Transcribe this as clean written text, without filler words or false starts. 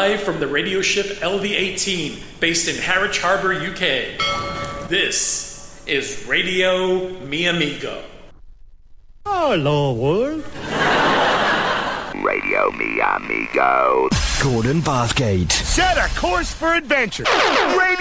live from the radio ship LV-18, based in Harwich Harbour, UK. This is Radio Mi Amigo. Hello, world. Radio Mi Amigo. Gordon Bathgate. Set a course for adventure. Radio